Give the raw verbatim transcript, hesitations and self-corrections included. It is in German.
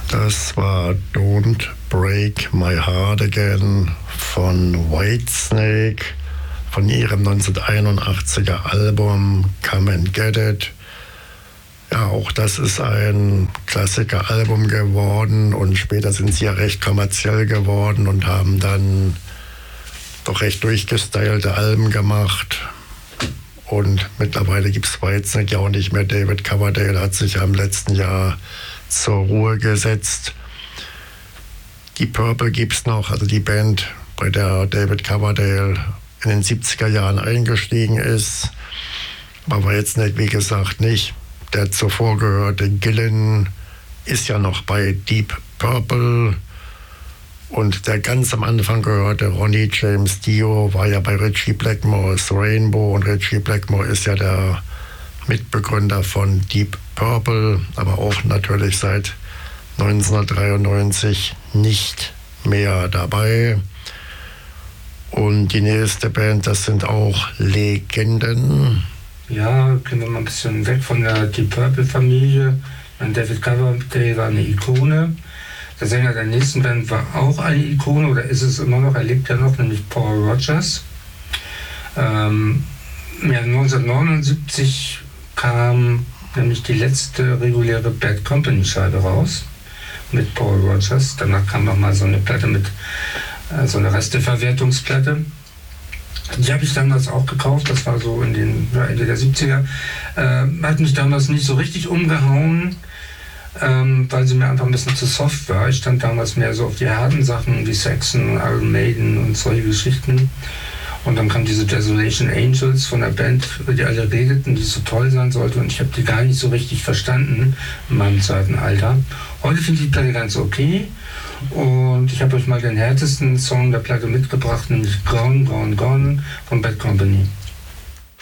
Das war Don't Break My Heart Again von Whitesnake, von ihrem neunzehnhunderteinundachtziger Album Come and Get It. Ja, auch das ist ein Klassiker-Album geworden und später sind sie ja recht kommerziell geworden und haben dann doch recht durchgestylte Alben gemacht. Und mittlerweile gibt es Whitesnake ja auch nicht mehr. David Coverdale hat sich ja im letzten Jahr zur Ruhe gesetzt. Die Purple gibt es noch, also die Band, bei der David Coverdale in den siebziger Jahren eingestiegen ist. Aber Whitesnake, wie gesagt, nicht. Der zuvor gehörte Gillan ist ja noch bei Deep Purple. Und der ganz am Anfang gehörte Ronnie James Dio war ja bei Ritchie Blackmore's Rainbow. Und Ritchie Blackmore ist ja der Mitbegründer von Deep Purple, aber auch natürlich seit neunzehnhundertdreiundneunzig nicht mehr dabei. Und die nächste Band, das sind auch Legenden. Ja, gehen wir mal ein bisschen weg von der Deep Purple-Familie. David Coverdale war eine Ikone. Der Sänger der nächsten Band war auch eine Ikone, oder ist es immer noch, er lebt ja noch, nämlich Paul Rodgers. Ähm, ja, neunzehnhundertneunundsiebzig kam nämlich die letzte reguläre Bad Company Scheibe raus mit Paul Rodgers. Danach kam noch mal so eine Platte mit, äh, so eine Resteverwertungsplatte. Die habe ich damals auch gekauft, das war so in den ja, Ende der siebziger. Äh, hat mich damals nicht so richtig umgehauen, ähm, weil sie mir einfach ein bisschen zu soft war. Ich stand damals mehr so auf die harten Sachen wie Saxon, Iron Maiden und solche Geschichten. Und dann kam diese Desolation Angels von der Band, über die alle redeten, die so toll sein sollte. Und ich habe die gar nicht so richtig verstanden in meinem zweiten Alter. Heute finde ich die Platte ganz okay. Und ich habe euch mal den härtesten Song der Platte mitgebracht, nämlich Gone, Gone, Gone von Bad Company.